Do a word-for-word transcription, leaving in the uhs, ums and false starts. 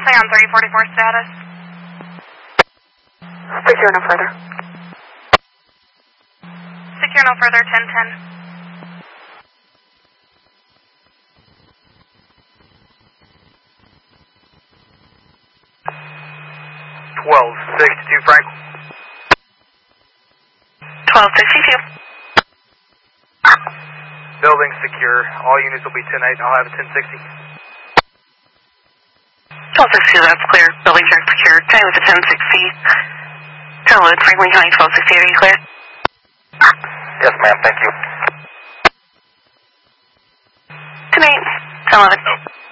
say on thirty forty-four status. Secure no further. Secure no further, ten ten. twelve sixty-two, Frank. twelve sixty-two. Building secure. All units will be ten eight. I'll have a ten sixty. twelve sixty-two, that's clear. Building check secure. Time with the ten sixty. Download Franklin County twelve sixty-eight, are you clear? Yes, ma'am. Thank you. ten eight. Download.